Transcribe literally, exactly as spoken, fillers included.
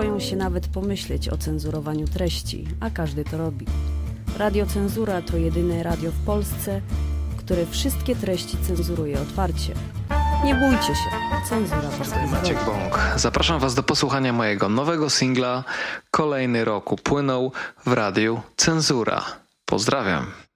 boją się nawet pomyśleć o cenzurowaniu treści, a każdy to robi. Radio Cenzura to jedyne radio w Polsce, które wszystkie treści cenzuruje otwarcie. Nie bójcie się, cenzura was nie zwolni. Maciek Bąk. Zapraszam was do posłuchania mojego nowego singla. Kolejny rok upłynął w radiu Cenzura. Pozdrawiam.